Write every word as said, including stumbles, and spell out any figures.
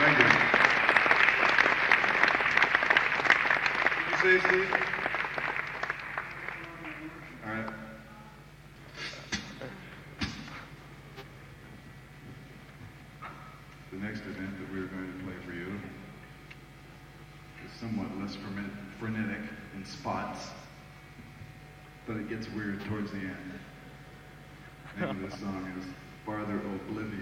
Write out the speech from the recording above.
Thank you. Did you say, Steve? All right. The next event that we're going to play for you is somewhat less frenetic in spots, but it gets weird towards the end. The name of this song is Farther Oblivion.